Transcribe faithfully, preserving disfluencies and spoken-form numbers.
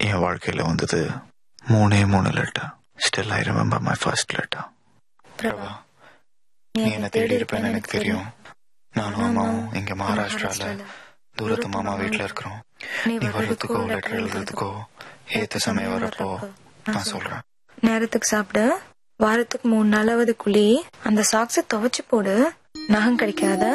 என் வாழ்க்கையில வந்தது மூணே மூணு letter. Still I remember my first letter. Prabha, நீ என்ன தேடி இருப்பேன்னு எனக்கு தெரியும். நானும் அம்மாவும் இங்க மகாராஷ்டிரால தூரத்து மாமா வீட்டுல இருக்கிறோம். நீ வர்றதுக்கோ லெட்டர் எழுதுறதுக்கோ ஏத்த சமயம் வரப்போ நான் சொல்றேன். நேரத்துக்கு சாப்பிடு. வாரத்துக்கு மூணு நாளாவது குழி. அந்த சாக்ஸ துவைச்சு போடு. நகம் கிடைக்காத.